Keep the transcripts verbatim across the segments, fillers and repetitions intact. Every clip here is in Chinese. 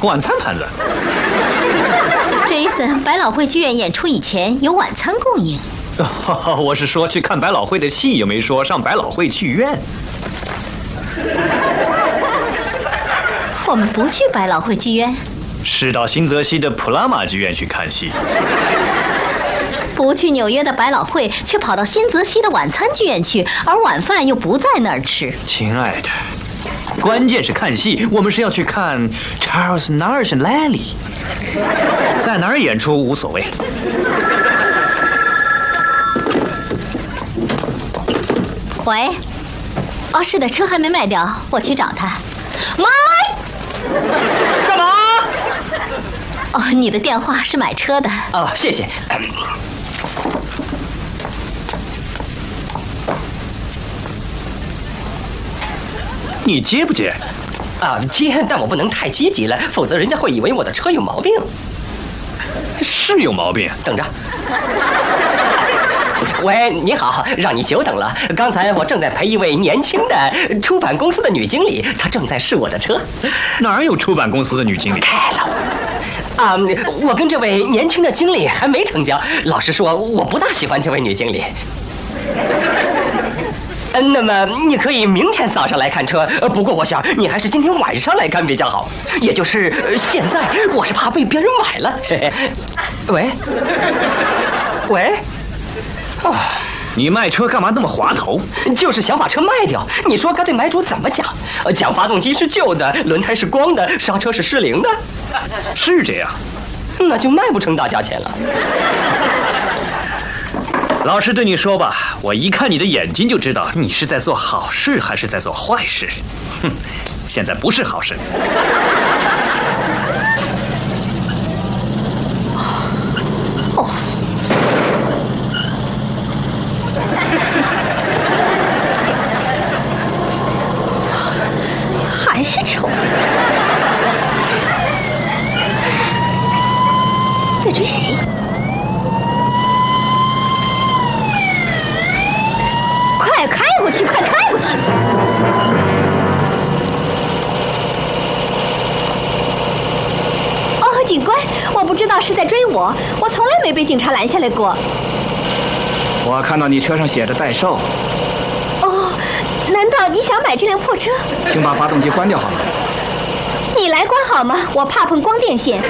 晚餐盘子。 Jason， 百老汇剧院演出以前有晚餐供应。 哦，我是说去看百老汇的戏，又没说上百老汇剧院。 我们不去百老汇剧院， 是到新泽西的普拉玛剧院去看戏。 不去纽约的百老汇，却跑到新泽西的晚餐剧院去，而晚饭又不在那儿吃。 亲爱的，关键是看戏，我们是要去看 Charles Nash and Lally， 在哪儿演出无所谓。 喂，哦，是的，车还没卖掉，我去找他。买？ 干嘛？ 哦，你的电话是买车的。 哦，谢谢。 你接不接？ 啊，接，但我不能太积极了，否则人家会以为我的车有毛病。 是有毛病。 等着。喂，你好，让你久等了。刚才我正在陪一位年轻的出版公司的女经理，她正在试我的车。 哪儿有出版公司的女经理？ 开了。啊，我跟这位年轻的经理还没成交。老实说，我不大喜欢这位女经理。嗯，那么你可以明天早上来看车，不过我想你还是今天晚上来看比较好。也就是现在，我是怕被别人买了。嘿嘿。喂，喂。哦， 你卖车干嘛那么滑头？ 就是想把车卖掉。你说该对买主怎么讲？讲发动机是旧的，轮胎是光的，刹车是失灵的。 是这样， 那就卖不成大价钱了。 老实对你说吧，我一看你的眼睛就知道你是在做好事还是在做坏事。哼，现在不是好事。 哦。还是丑。在追谁？快开过去，快开过去！哦，警官，我不知道是在追我，我从来没被警察拦下来过。 我看到你车上写着代售。 哦，难道你想买这辆破车？ 请把发动机关掉好了。 你来关好吗？我怕碰光电线。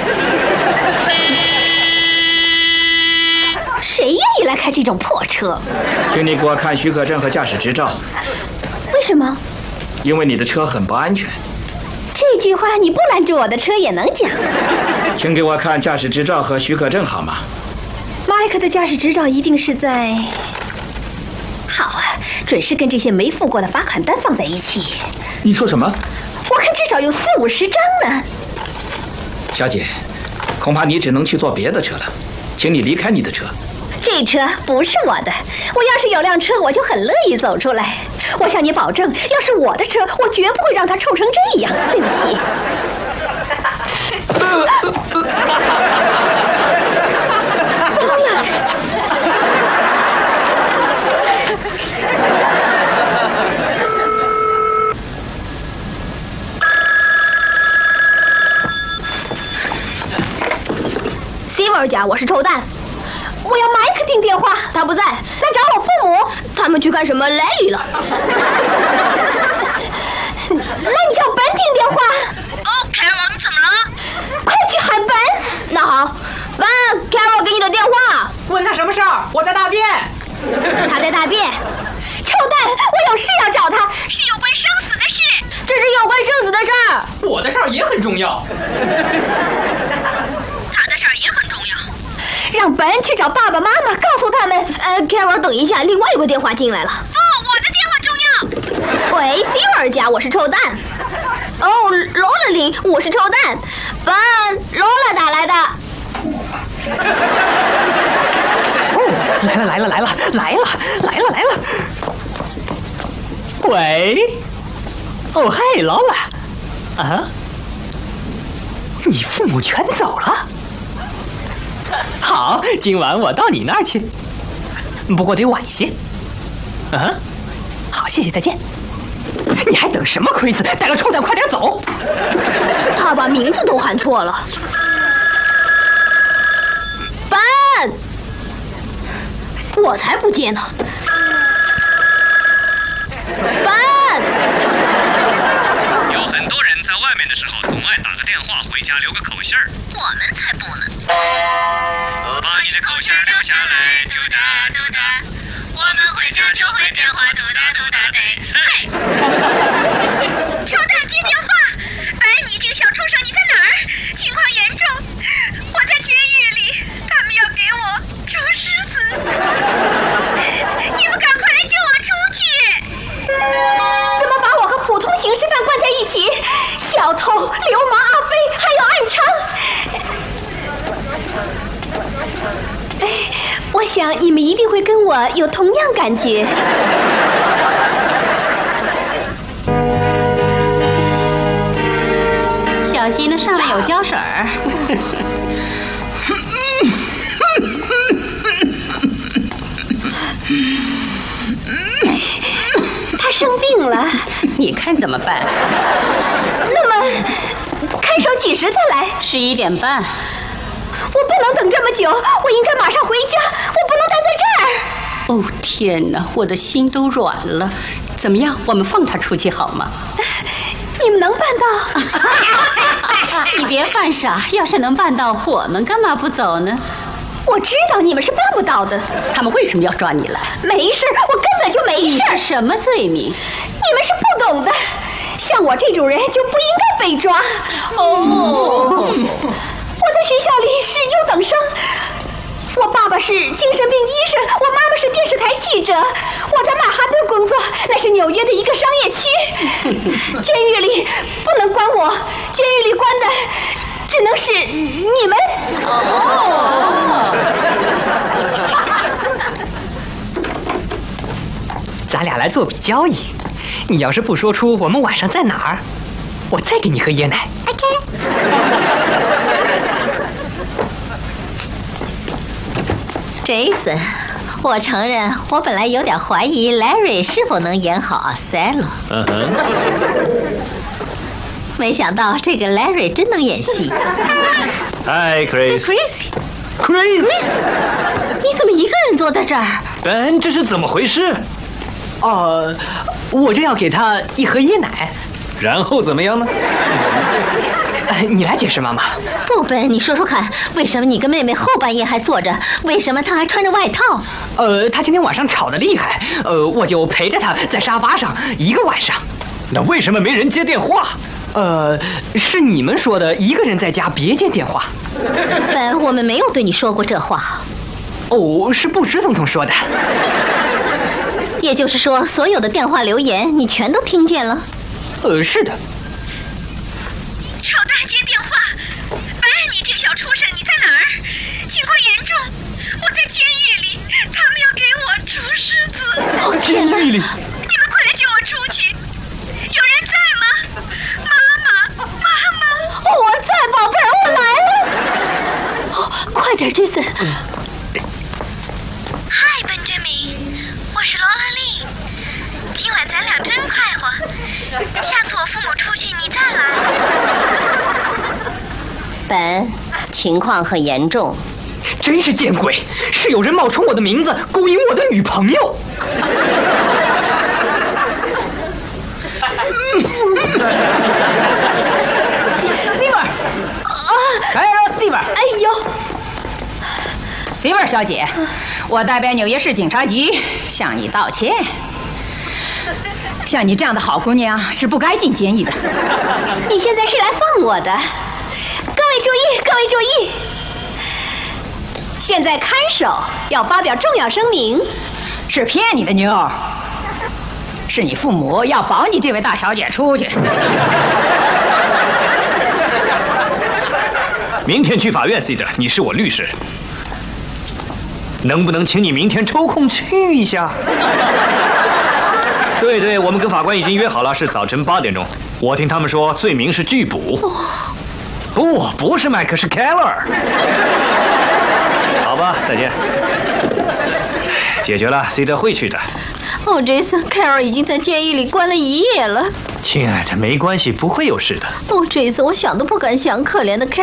谁愿意来开这种破车？ 请你给我看许可证和驾驶执照。 为什么？ 因为你的车很不安全。 这句话你不拦住我的车也能讲。 请给我看驾驶执照和许可证好吗？ 麦克的驾驶执照一定是在……好啊，准是跟这些没付过的罚款单放在一起。 你说什么？ 我看至少有四五十张呢。 小姐，恐怕你只能去坐别的车了，请你离开你的车。 这车不是我的，我要是有辆车，我就很乐意走出来。我向你保证，要是我的车，我绝不会让它臭成这样。对不起。糟了！西文家，我是臭蛋。我要麦克订电话，他不在。那找我父母，他们去看什么莱利了。那你叫本订电话。 哦 ，Carol， 你怎么了？ 快去喊本。那好，本 ，Carol 给你的电话。 问他什么事儿？我在大便。 他在大便。臭蛋，我有事要找他， 是有关生死的事。 这是有关生死的事儿。 我的事儿也很重要。 他的事儿也很重要。 让本去找爸爸妈妈，告诉他们。呃 ，Carol， 等一下，另外有个电话进来了。 不，我的电话重要。 喂 ，Silver 家，我是臭蛋。哦，罗拉琳，我是臭蛋。本，罗拉打来的。 哦，来了来了来了来了来了来了。喂，哦嗨，劳拉。啊？你父母全走了？好，今晚我到你那儿去，不过得晚些。嗯，好，谢谢，再见。 你还等什么，克里斯？带了臭蛋，快点走！ 他把名字都喊错了。班，我才不接呢。班， 有很多人在外面的时候总爱打个电话回家留个口信儿， 我们才不呢。 把你的口信儿留下来， 嘟哒嘟哒，我们回家就会电话嘟哒嘟哒得。嘿，臭蛋接电话，白，你这个小畜生，你在哪儿？情况严重，我在监狱里，他们要给我处狮子，你们赶快来救我出去！ 怎么把我和普通刑事犯关在一起？小偷、流氓阿飞，还有暗娼。哎，我想你们一定会跟我有同样感觉。 小心呢，上面有胶水儿。 他生病了， 你看怎么办？ 那么看守几时再来？ 十一点半。 我不能等这么久，我应该马上回家，我不能待在这儿。 哦天哪，我的心都软了。怎么样，我们放他出去好吗？ 你们能办到？ 你别犯傻，要是能办到，我们干嘛不走呢？ 我知道你们是办不到的。 他们为什么要抓你来？ 没事，我根本就没事。 你是什么罪名？ 你们是不懂的，像我这种人就不应该被抓。 哦， 我在学校里是优等生，我爸爸是精神病医生，我妈妈是电视台记者。我在曼哈顿工作，那是纽约的一个商业区。监狱里不能关我，监狱里关的只能是你们。 哦，咱俩来做笔交易，你要是不说出我们晚上在哪儿，我再给你喝椰奶。 OK。 Jason， 我承认，我本来有点怀疑 Larry 是否能演好 Othello。 嗯哼。 没想到这个 Larry 真能演戏。 Hi, Chris。 Chris。 Chris。 你怎么一个人坐在这儿？ Ben，这是怎么回事？ 哦，我这要给他一盒椰奶。 然后怎么样呢？ 你来解释，妈妈。 不，本，你说说看，为什么你跟妹妹后半夜还坐着？为什么她还穿着外套？ 呃，她今天晚上吵得厉害，呃，我就陪着她在沙发上一个晚上。 那为什么没人接电话？ 呃，是你们说的，一个人在家别接电话。 本，我们没有对你说过这话。 哦，是布什总统说的。 也就是说，所有的电话留言你全都听见了？ 呃，是的。 臭蛋接电话，白，你这个小畜生，你在哪儿？情况严重，我在监狱里，他们要给我处狮子。 哦，监狱里！ 你们快来救我出去！有人在吗？妈妈，妈妈！ 哦，我在，宝贝儿，我来了。哦，快点 ，Jason。 嗨，本杰明，我是罗拉丽。今晚咱俩真快活。下次我父母出去，你再来。 本，情况很严重。 真是见鬼！是有人冒充我的名字勾引我的女朋友。 Silver， 啊 ，Carol Silver， 哎呦 ，Silver 小姐，我代表纽约市警察局向你道歉。像你这样的好姑娘是不该进监狱的。 你现在是来放我的。各位注意，各位注意！现在看守要发表重要声明。 是骗你的妞，是你父母要保你这位大小姐出去。 明天去法院 ，C 的，你是我律师，能不能请你明天抽空去一下？对对，我们跟法官已经约好了，是早晨八点钟。我听他们说罪名是拒捕。不，不是麦克，是 Keller。好吧，再见。解决了 ，C 的会去的。 哦，这次凯尔已经在监狱里关了一夜了。 亲爱的，没关系，不会有事的。 哦，这次我想都不敢想，可怜的凯